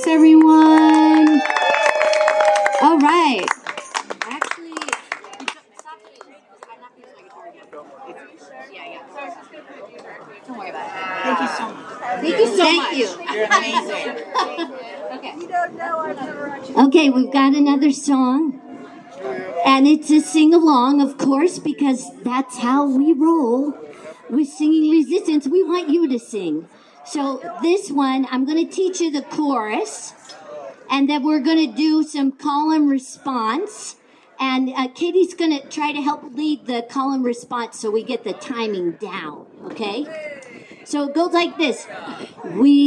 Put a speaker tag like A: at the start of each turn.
A: everyone. All right. Actually, don't worry about it.
B: Thank you so much.
A: Thank you so much.
B: You're amazing.
A: Okay.
C: You don't know, I've never actually.
A: Okay, we've got another song. And it's a sing-along, of course, because that's how we roll with Singing Resistance. We want you to sing. So this one, I'm going to teach you the chorus, and then we're going to do some call and response. And Katie's going to try to help lead the call and response so we get the timing down, okay? So it goes like this. We